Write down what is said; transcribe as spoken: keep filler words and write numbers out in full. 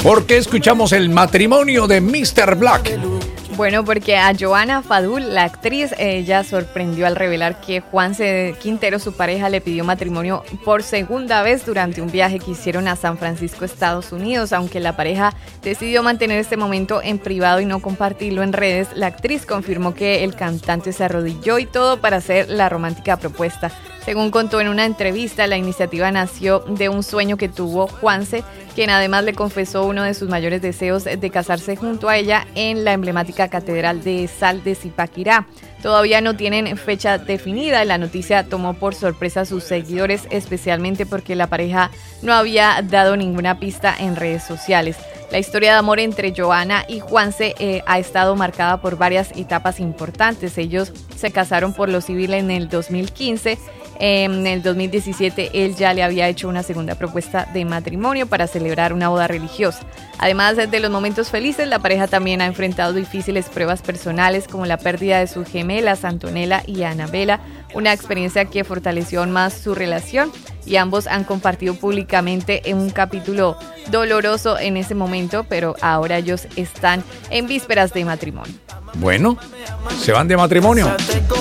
¿Por qué escuchamos el matrimonio de míster Black? Bueno, porque a Johanna Fadul, la actriz, ella sorprendió al revelar que Juanse Quintero, su pareja, le pidió matrimonio por segunda vez durante un viaje que hicieron a San Francisco, Estados Unidos. Aunque la pareja decidió mantener este momento en privado y no compartirlo en redes, la actriz confirmó que el cantante se arrodilló y todo para hacer la romántica propuesta. Según contó en una entrevista, la iniciativa nació de un sueño que tuvo Juanse, quien además le confesó uno de sus mayores deseos de casarse junto a ella en la emblemática Catedral de Sal de Zipaquirá. Todavía no tienen fecha definida. La noticia tomó por sorpresa a sus seguidores, especialmente porque la pareja no había dado ninguna pista en redes sociales. La historia de amor entre Johanna y Juanse eh, ha estado marcada por varias etapas importantes. Ellos se casaron por lo civil en el dos mil quince. En el dos mil diecisiete él ya le había hecho una segunda propuesta de matrimonio para celebrar una boda religiosa. Además de los momentos felices, la pareja también ha enfrentado difíciles pruebas personales como la pérdida de sus gemelas Antonella y Anabela, una experiencia que fortaleció aún más su relación, y ambos han compartido públicamente en un capítulo doloroso en ese momento, pero ahora ellos están en vísperas de matrimonio. Bueno, se van de matrimonio.